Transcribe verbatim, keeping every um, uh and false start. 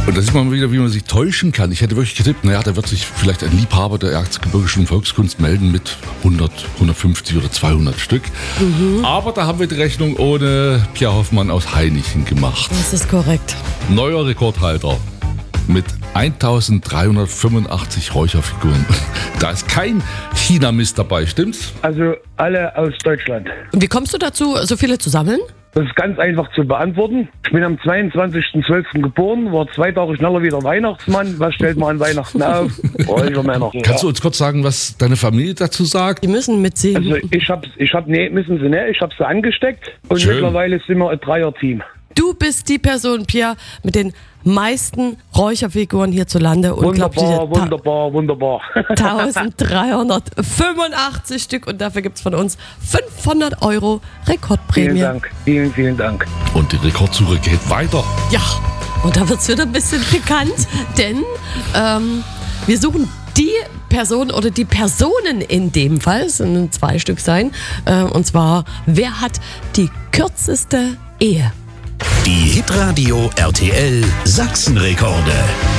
Und da sieht man wieder, wie man sich täuschen kann. Ich hätte wirklich getippt, naja, da wird sich vielleicht ein Liebhaber der erzgebirgischen Volkskunst melden mit hundert, hundertfünfzig oder zweihundert Stück. Mhm. Aber da haben wir die Rechnung ohne Pierre Hoffmann aus Hainichen gemacht. Das ist korrekt. Neuer Rekordhalter mit eintausenddreihundertfünfundachtzig Räucherfiguren. Da ist kein China-Mist dabei, stimmt's? Also alle aus Deutschland. Und wie kommst du dazu, so viele zu sammeln? Das ist ganz einfach zu beantworten. Ich bin am zweiundzwanzigsten zwölften geboren, war zwei Tage schneller wieder Weihnachtsmann. Was stellt man an Weihnachten auf? Räuchermänner. Kannst du uns kurz sagen, was deine Familie dazu sagt? Die müssen mitziehen. Also ich hab's, ich hab, nee, müssen sie nicht. Ich hab's sie angesteckt und Schön. Mittlerweile sind wir ein Dreier-Team. Du bist die Person, Pierre, mit den meisten Räucherfiguren hierzulande. Wunderbar, wunderbar, wunderbar. eintausenddreihundertfünfundachtzig Stück und dafür gibt's von uns fünfhundert Euro Rekordprämie. Vielen Dank, vielen, vielen Dank. Und die Rekordsuche geht weiter. Ja, und da wird's wieder ein bisschen pikant, denn ähm, wir suchen die Person oder die Personen in dem Fall, es sollen zwei Stück sein, äh, und zwar, wer hat die kürzeste Ehe? Die Hitradio R T L Sachsenrekorde.